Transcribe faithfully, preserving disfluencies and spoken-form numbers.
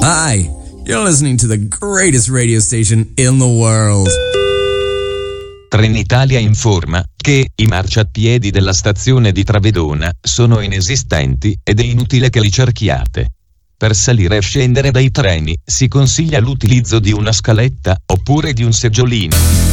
Hi, you're listening to the greatest radio station in the world. Trenitalia informa che i marciapiedi della stazione di Travedona sono inesistenti ed è inutile che li cerchiate. Per salire e scendere dai treni si consiglia l'utilizzo di una scaletta oppure di un seggiolino.